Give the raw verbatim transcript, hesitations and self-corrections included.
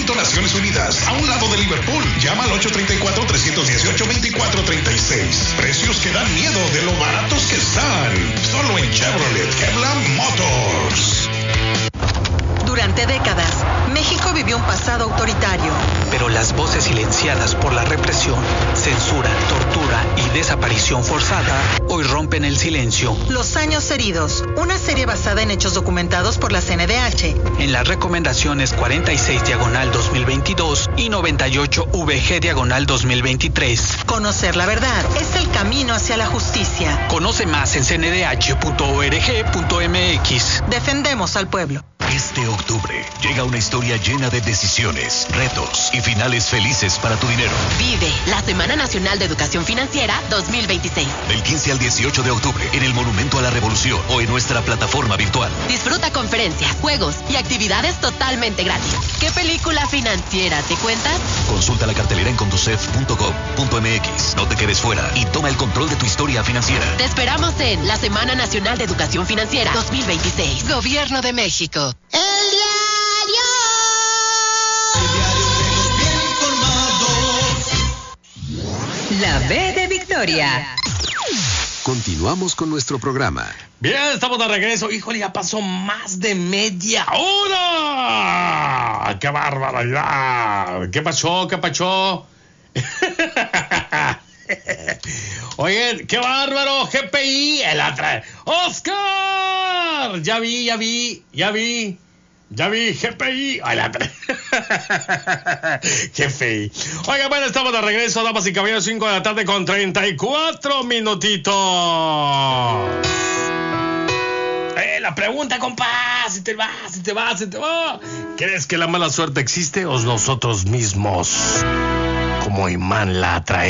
Monumento Naciones Unidas, a un lado de Liverpool. Llama al ocho tres cuatro, tres uno ocho, dos cuatro tres seis. Precios que dan miedo de lo baratos que están. Solo en Chevrolet Kevlar Motors. Durante décadas, México vivió un pasado autoritario. Pero las voces silenciadas por la represión, censura, tortura y desaparición forzada hoy rompen el silencio. Los años heridos, una serie basada en hechos documentados por la C N D H. En las recomendaciones cuarenta y seis diagonal dos mil veintidós y noventa y ocho V G diagonal dos mil veintitrés. Conocer la verdad es el camino hacia la justicia. Conoce más en c n d h punto org punto m x. Defendemos al pueblo. Este octubre llega una historia llena de decisiones, retos y finales felices para tu dinero. Vive la Semana Nacional de Educación Financiera dos mil veintiséis. Del quince al dieciocho de octubre en el Monumento a la Revolución o en nuestra plataforma virtual. Disfruta conferencias, juegos y actividades totalmente gratis. ¿Qué película financiera te cuentas? Consulta la cartelera en conducef punto gov punto m x. No te quedes fuera y toma el control de tu historia financiera. Te esperamos en la Semana Nacional de Educación Financiera dos mil veintiséis. Gobierno de México. El diario. El diario de los bien informados. La B de Victoria. Continuamos con nuestro programa. Bien, estamos de regreso. Híjole, ya pasó más de media hora. ¡Qué barbaridad! ¿Qué pasó? ¿Qué pasó? Oigan, qué bárbaro. G P I, el atra... ¡Oscar! Ya vi, ya vi, ya vi. Ya vi, G P I. Ay, la... G P I. Oiga, bueno, estamos de regreso, damas y caballeros, cinco de la tarde con treinta y cuatro minutitos. Eh, la pregunta, compa, si te vas, si te vas, si te vas. ¿Crees que la mala suerte existe o nosotros mismos, como imán, la atraemos?